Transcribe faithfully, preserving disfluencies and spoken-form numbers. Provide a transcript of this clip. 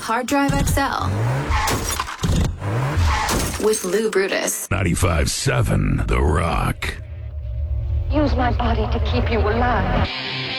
Hard Drive X L with Lou Brutus. ninety-five seven The Rock. Use my body to keep you alive.